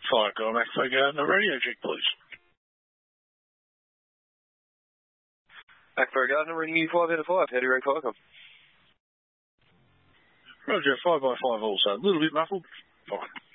Fire Guy Echo Gardner radio check, please. Echo Gardner, ring you 5 out of 5. How do you rate Firecom? Roger, 5 by 5 also. A little bit muffled. Fine.